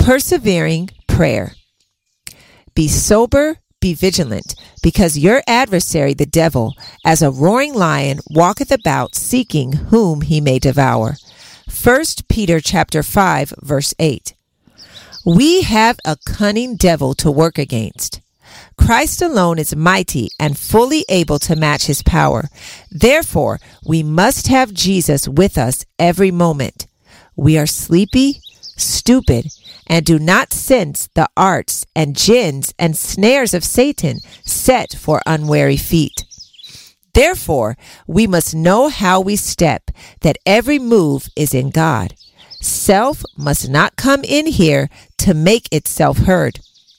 Persevering prayer. Be sober, be vigilant, because your adversary, the devil, as a roaring lion, walketh about, seeking whom he may devour. 1 Peter chapter 5, verse 8. We have a cunning devil to work against. Christ alone is mighty and fully able to match his power. Therefore, we must have Jesus with us every moment. We are sleepy, stupid, and do not sense the arts and gins and snares of Satan set for unwary feet. Therefore, we must know how we step, that every move is in God. Self must not come in here to make itself heard.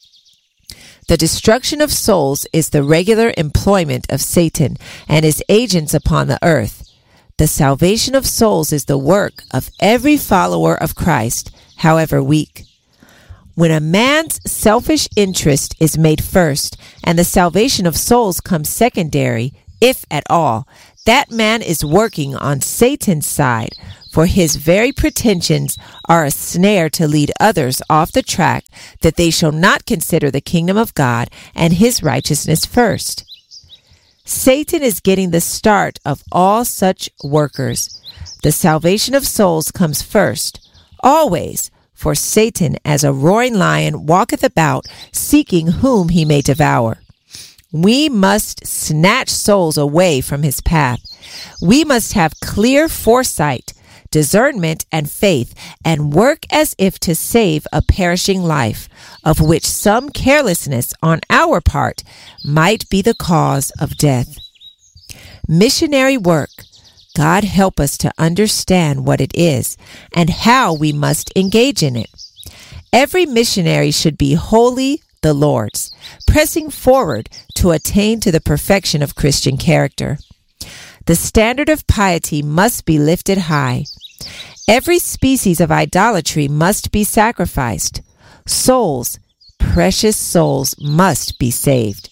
The destruction of souls is the regular employment of Satan and his agents upon the earth. The salvation of souls is the work of every follower of Christ, however weak. When a man's selfish interest is made first and the salvation of souls comes secondary, if at all, that man is working on Satan's side, for his very pretensions are a snare to lead others off the track, that they shall not consider the kingdom of God and his righteousness first. Satan is getting the start of all such workers. The salvation of souls comes first, always, for Satan as a roaring lion walketh about, seeking whom he may devour. We must snatch souls away from his path. We must have clear foresight, discernment, and faith, and work as if to save a perishing life, of which some carelessness on our part might be the cause of death. Missionary work. God help us to understand what it is and how we must engage in it. Every missionary should be wholly the Lord's, pressing forward to attain to the perfection of Christian character. The standard of piety must be lifted high. Every species of idolatry must be sacrificed. Souls, precious souls, must be saved.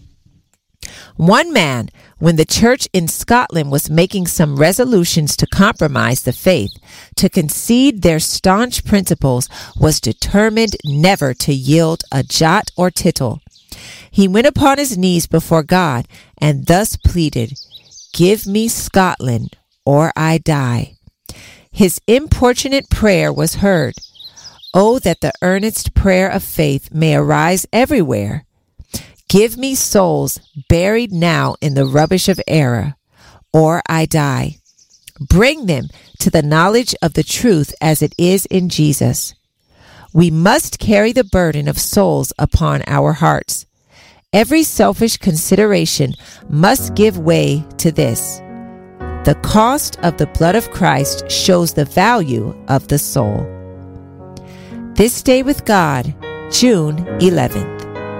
One man, when the church in Scotland was making some resolutions to compromise the faith, to concede their staunch principles, was determined never to yield a jot or tittle. He went upon his knees before God and thus pleaded, "Give me Scotland, or I die." His importunate prayer was heard. Oh, that the earnest prayer of faith may arise everywhere. Give me souls buried now in the rubbish of error, or I die. Bring them to the knowledge of the truth as it is in Jesus. We must carry the burden of souls upon our hearts. Every selfish consideration must give way to this. The cost of the blood of Christ shows the value of the soul. This Day with God, June 11th.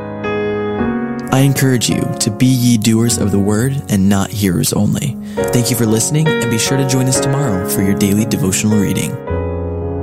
I encourage you to be ye doers of the word and not hearers only. Thank you for listening, and be sure to join us tomorrow for your daily devotional reading.